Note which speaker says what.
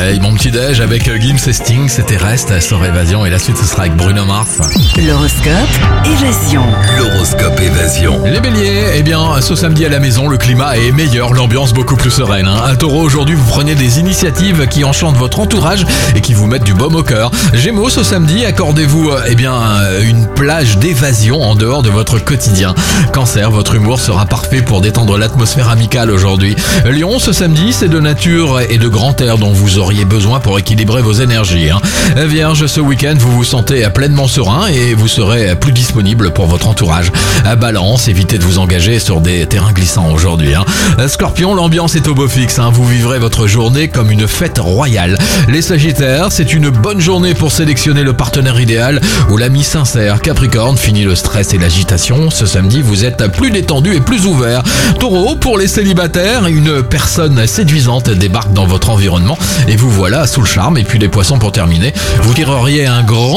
Speaker 1: réveil, mon petit déj avec Gims et Sting, c'était Reste sur Évasion et la suite ce sera avec Bruno Mars.
Speaker 2: L'horoscope Évasion.
Speaker 3: L'horoscope Évasion.
Speaker 1: Les béliers, eh bien ce samedi à la maison le climat est meilleur, l'ambiance beaucoup plus sereine. Un taureau, aujourd'hui vous prenez des initiatives qui enchantent votre entourage et qui vous mettent du baume au cœur. Gémeaux, ce samedi accordez-vous une plage d'évasion en dehors de votre quotidien. Cancer, votre humour sera parfait pour détendre l'atmosphère amicale aujourd'hui. Lion, ce samedi c'est de nature et de grand air dont vous auriez besoin pour équilibrer vos énergies. Vierge, ce week-end vous vous sentez pleinement serein et vous serez plus disponible pour votre entourage. Balance, évitez de vous engager sur des terrains glissants aujourd'hui. Scorpion, l'ambiance est au beau fixe. Vous vivrez votre journée comme une fête royale. Les Sagittaires, c'est une bonne journée pour sélectionner le partenaire idéal ou l'ami sincère. Capricorne, fini le stress et l'agitation. Ce samedi, vous êtes plus détendu et plus ouvert. Taureau, pour les célibataires, une personne séduisante débarque dans votre environnement et vous voilà sous le charme. Et puis les poissons, pour terminer, vous tireriez un grand